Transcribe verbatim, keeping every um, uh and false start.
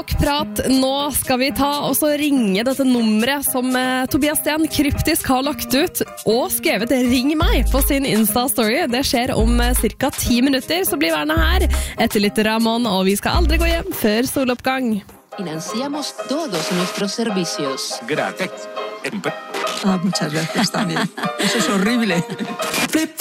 Prat, nå skal vi ta og så ringe dette nummeret som eh, Tobias Sten kryptisk har lagt ut og skrevet «Ring meg» på sin Insta-story. Det skjer om eh, cirka ti minutter, så blir værende her etter litt Ramón, og vi skal aldri gå hjem før soloppgang. Financiamos todos nuestros servicios. Gracias. Ah, muchas gracias también. Eso es horrible.